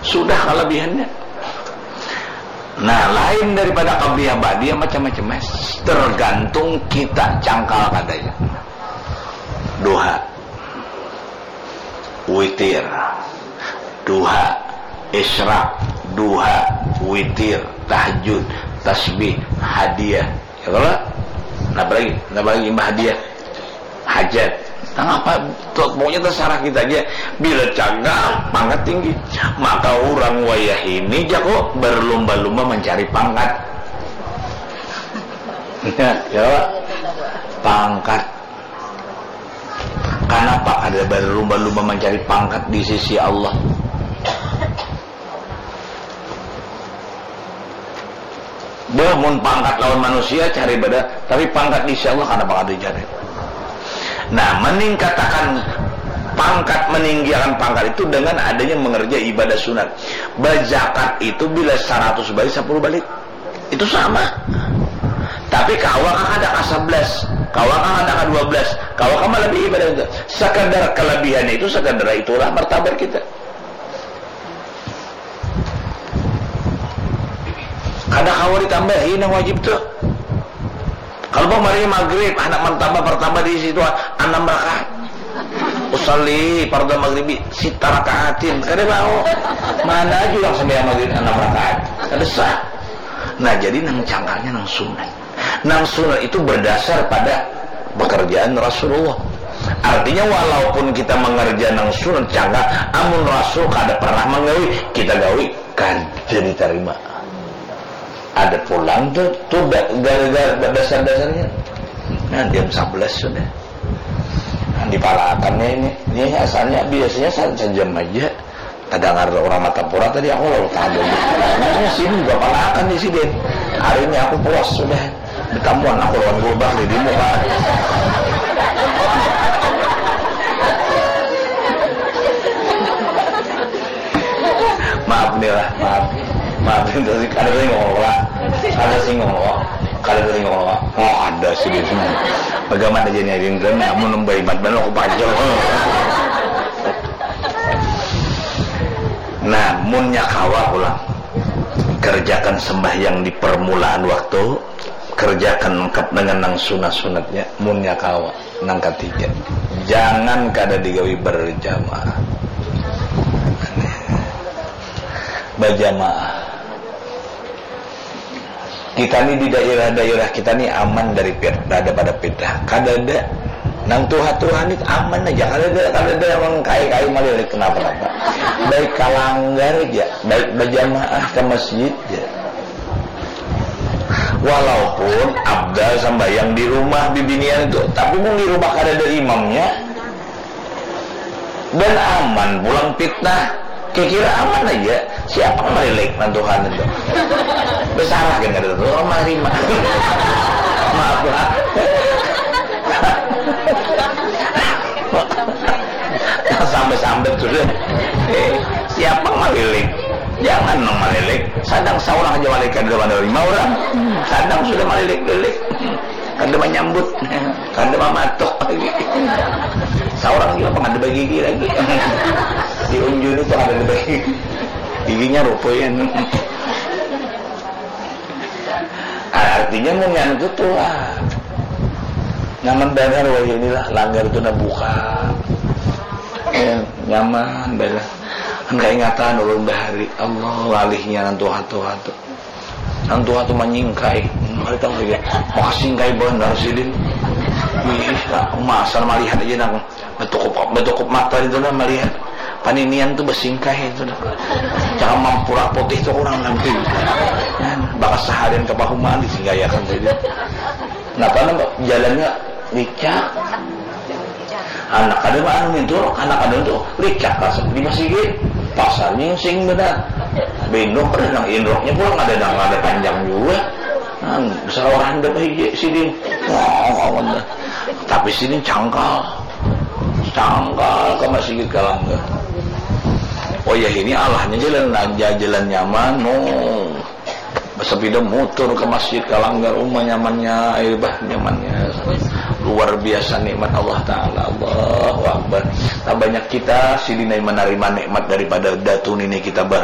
Sudah kelebihannya. Nah, lain daripada qabliyah ba'diyah macam-macam, tergantung kita cangkal kadanya. Duha, witir, duha, isyraq, duha, witir, tahajud, tasbih, hadiah. Ya kalau napa lagi hadiah, hajat. Nah, apa pokoknya terserah kita aja. Bila canggal pangkat tinggi, maka orang wayah ini jago berlomba-lomba mencari pangkat. Ya, pangkat. Kenapa ada berlomba-lomba mencari pangkat di sisi Allah? Bahmun pangkat lawan manusia cari beda, tapi pangkat di sisi Allah kenapa ada dicari? Nah, meningkatkan pangkat, meninggikan pangkat itu dengan adanya mengerjakan ibadah sunat. Berzakat itu bila 100 balik 10 balik itu sama. Tapi kawak ada 11, kawak ada 12, kawak malah lebih ibadah itu. Sekadar kelebihannya itu, sekadar itulah martabat kita. Kada kawak ditambahin yang wajib tuh. Kalau bang mari maghrib, anak martabah di situ 6 rakaat. Usalli fardhu maghribi 6 rakaatin. Kada mau. Mana aja yang sembahyang maghrib 6 rakaat. Kada sah. Nah, jadi nang cangkalnya nang sunat. Nang sunat itu berdasar pada pekerjaan Rasulullah. Artinya walaupun kita mengerjakan nang sunat cangkal, amun Rasul kada pernah menggawi, kita gawi kada diterima. Ada pulang tuh gara-gara dasar-dasarnya. Nah, jam 11 sudah. Nah, dipalakannya ini asalnya biasanya sejam aja. Ada orang Matapura tadi aku lalu tahu. Nah, sini juga palakan di sini. Hari ini aku puas sudah. Ditamuan aku lawan gobak di muka. Maaf nih lah, maaf itu sih kada ngomong lah. Ada sih ngomong, kada ngomong. Oh, ada sih di sini. Bagaimana aja nih kan namun nembai mat ben aku pajol. Nah, munnya kawa ulang. Kerjakan sembahyang di permulaan waktu, kerjakan lengkap dengan nang sunat-sunatnya, munnya kawa nang ketiga. Jangan kada digawi berjamaah. Berjamaah. Kita ni di daerah-daerah kita ni aman dari daripada fitnah. Kada ada nang Tuhan itu aman aja. Kada ada yang kai-kai malah kenapa-napa. Baik kalanggar aja, baik berjamaah ke masjid aja. Walaupun abdal sembahyang di rumah bibinian itu, tapi mun di rumah kada ada imamnya dan aman pulang fitnah. Kira-kira aman aja. Siapa melilik nang Tuhan itu? Bersalah kan kada tuh orang marima. Maaf lah. Sampai sudah. Siapa melilik? Jangan nang melilik. Sadang seorang aja melilik kada ada 5 orang. Sadang sudah melilik-lilik. Kada menyambut. Kada mematok lagi. Seorang juga pengada gigi lagi. Di unjun itu ada bagi giginya rupayan. Artinya munyan itu tuh lah. Nyaman benar wah inilah langgar itu na buka. Ya, nyaman benar. Kan keingatan ulun bahari Allah lalihnya nang Tuhan tuh. Nang Tuhan tuh menyingkai. Mereka lagi masingkai benar sidin. Wih, masar melihat aja nang betukup mata itu lah melihat. Paninian tuh bersingkai itu dah. Jangan mampura putih tuh orang nanti. Bakas seharian ke Pahumaan disinggayakan saja. Kenapa nampak jalannya licak? Anak ada mana itu? Anak ada itu licak kasar di masjid. Pasarnya sing benar. Bendok ada nang indroknya pulang ada panjang juga. Besar orang ada bayi sini. Wow, tapi sini cangkal ke masjid Kalanggar. Oh ya ini Allahnya jalan nyaman, sepeda motor ke masjid Kalanggar, nyamannya, air bah nyamannya, luar biasa nikmat Allah Taala. Allahu Akbar. Nah, banyak kita sini menerima nikmat daripada datun ini kita